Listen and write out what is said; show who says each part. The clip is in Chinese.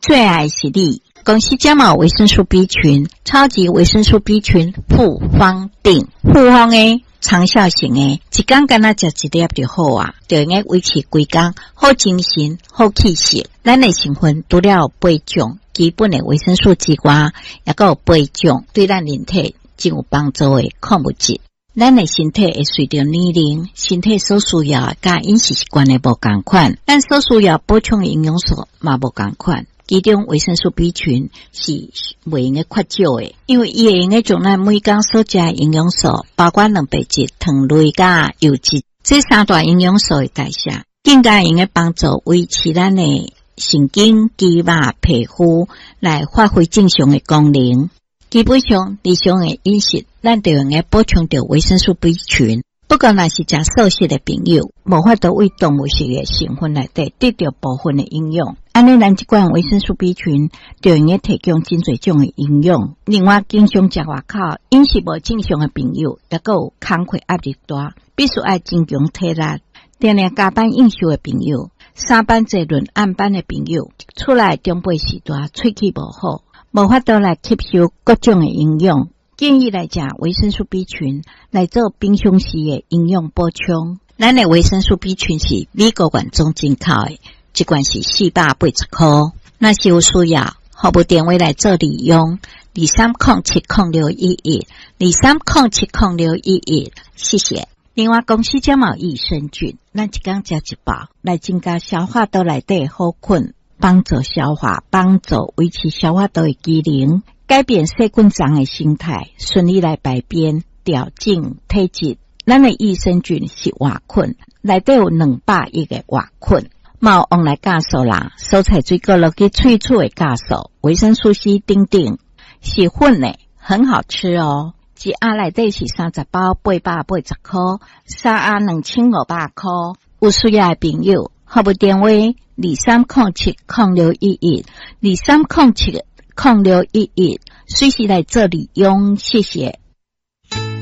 Speaker 1: 最爱是你。公司加码维生素 B 群，超级维生素 B 群复方锭，复方的长效型的，一天干那食一粒就好啊，就用维持规天，好精神，好气色。咱的成分除了8种基本的维生素之外，也有8种对咱人体真有帮助的矿物质。咱的身体会随着年龄，身体所需要甲饮食习惯的无同款，咱所需要补充营养素嘛无同款。其中维生素 B 群是袂用缺少的，因为伊会用将咱每天所食的营养素，包括蛋白质、糖类甲油脂，这三大营养素的代谢，更加用帮助维持咱的神经、肌肉、皮肤来发挥正常的功能。基本上，日常的饮食，咱就用补充到维生素 B 群。不过，若是食素食的朋友，无法度为动物性的成分内底得到部分的营养。安尼，咱这罐维生素 B 群就用提供真侪种的营养。另外，经常食外口饮食无正常的朋友，也有工课压力大，必须爱增强体力。定定加班应酬的朋友，上班坐轮暗班的朋友，出来中辈时段喙齿无好，无法度来吸收各种的营养。建议来食维生素 B 群来做平常时的营养补充。咱的维生素 B 群是美国原装进口的，一罐是480块。若是有需要，服务电话来做利用23070611 23070611，谢谢。另外，公司将有益生菌，咱一天食一包，来增加消化道内底好菌，帮助消化，帮助维持消化道的机能。改变细菌状的形态，顺利来排便，调整体质。咱的益生菌是活菌，内底有200亿个活菌，毛用来加速啦，蔬菜水果落去萃取的加速，维生素 C 等等，是粉的，很好吃哦。一盒内底是30包，880块，3盒2500块。有需要的朋友，服务电话23070611 23070611，随时来这里用，谢谢。